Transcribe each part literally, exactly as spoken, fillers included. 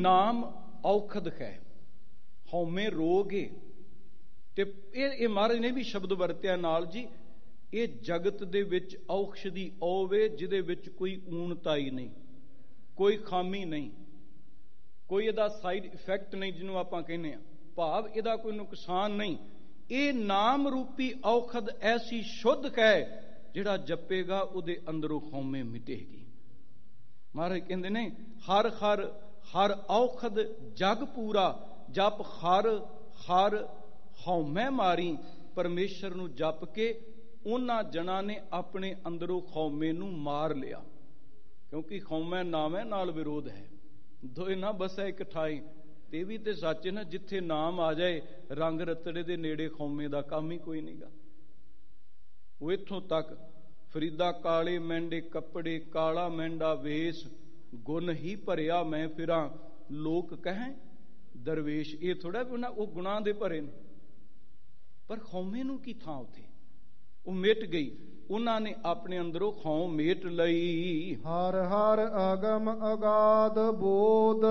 ਨਾਮ ਔਖਦ ਹੈ, ਹਉਮੈ ਰੋਗ ਏ। ਤੇ ਇਹ ਇਹ ਮਹਾਰਾਜ ਨੇ ਵੀ ਸ਼ਬਦ ਵਰਤਿਆ ਨਾਲ ਜੀ, ਇਹ ਜਗਤ ਦੇ ਵਿੱਚ ਔਖਦੀ ਔਵੇ ਜਿਹਦੇ ਵਿੱਚ ਕੋਈ ਊਣਤਾਈ ਨਹੀਂ, ਕੋਈ ਖਾਮੀ ਨਹੀਂ, ਕੋਈ ਇਹਦਾ ਸਾਈਡ ਇਫੈਕਟ ਨਹੀਂ ਜਿਹਨੂੰ ਆਪਾਂ ਕਹਿੰਦੇ ਆ, ਭਾਵ ਇਹਦਾ ਕੋਈ ਨੁਕਸਾਨ ਨਹੀਂ। ਇਹ ਨਾਮ ਰੂਪੀ ਔਖਦ ਐਸੀ ਸ਼ੁੱਧ ਹੈ, ਜਿਹੜਾ ਜਪੇਗਾ ਉਹਦੇ ਅੰਦਰੋਂ ਹਉਮੈ ਮਿਟੇਗੀ। ਮਹਾਰਾਜ ਕਹਿੰਦੇ ਨੇ ਹਰ ਹਰ ਹਰ ਔਖਦ ਜਗ ਪੂਰਾ, ਜਪ ਹਰ ਹਰ ਹਉਮੈ ਮਾਰੀ। ਪਰਮੇਸ਼ਰ ਨੂੰ ਜਪ ਕੇ ਉਹਨਾਂ ਜਨਾਂ ਨੇ ਆਪਣੇ ਅੰਦਰੋਂ ਹਉਮੈ ਨੂੰ ਮਾਰ ਲਿਆ, ਕਿਉਂਕਿ ਹਉਮੈ ਨਾਮੈ ਨਾਲ ਵਿਰੋਧ ਹੈ, ਦੋਏ ਨਾ ਬਸੈ ਇੱਕ ਠਾਈ। ਤੇ ਵੀ ਤੇ ਸੱਚ ਨਾ, ਜਿੱਥੇ ਨਾਮ ਆ ਜਾਏ ਰੰਗ ਰਤੜੇ ਦੇ ਨੇੜੇ ਹਉਮੈ ਦਾ ਕੰਮ ਹੀ ਕੋਈ ਨਹੀਂਗਾ। ਉਹ ਇੱਥੋਂ ਤੱਕ ਫਰੀਦਾ ਕਾਲੇ ਮਹਿੰਡੇ ਕੱਪੜੇ, ਕਾਲਾ ਮਹਿੰਡਾ ਵੇਸ, ਗੁਣ ਹੀ ਭਰਿਆ ਮੈਂ ਫਿਰਾਂ, ਲੋਕ ਕਹਿ ਦਰਵੇਸ਼। ਇਹ ਥੋੜਾ ਵੀ ਉਹਨਾਂ ਉਹ ਗੁਣਾਂ ਦੇ ਭਰੇ ਨੇ, ਪਰ ਹਉਮੈ ਨੂੰ ਕੀ ਥਾਂ ਉੱਥੇ, ਉਹ ਮਿਟ ਗਈ। ਉਹਨਾਂ ਨੇ ਆਪਣੇ ਅੰਦਰੋਂ ਹਉ ਮੇਟ ਲਈ। ਹਰ ਹਰ ਅਗਮ ਅਗਾਧ ਬੋਧ,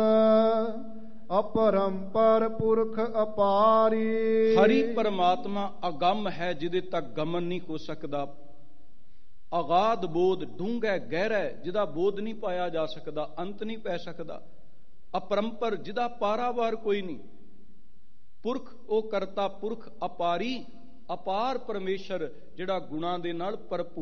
ਅਪਰੰਪਰ ਪੁਰਖ ਅਪਾਰੀ। ਹਰੀ ਪਰਮਾਤਮਾ ਅਗੰਮ ਹੈ, ਜਿਹਦੇ ਤੱਕ ਗਮਨ ਨਹੀਂ ਹੋ ਸਕਦਾ। ਅਗਾਧ ਬੋਧ, ਡੂੰਘਾ ਗਹਿਰਾ, ਜਿਹਦਾ ਬੋਧ ਨਹੀਂ ਪਾਇਆ ਜਾ ਸਕਦਾ, ਅੰਤ ਨਹੀਂ ਪੈ ਸਕਦਾ। ਅਪਰੰਪਰ, ਜਿਹਦਾ ਪਾਰਾਵਾਰ ਕੋਈ ਨਹੀਂ। ਪੁਰਖ, ਉਹ ਕਰਤਾ ਪੁਰਖ ਅਪਾਰੀ, ਅਪਾਰ ਪਰਮੇਸ਼ਰ ਜਿਹੜਾ ਗੁਣਾਂ ਦੇ ਨਾਲ ਭਰਪੂਰ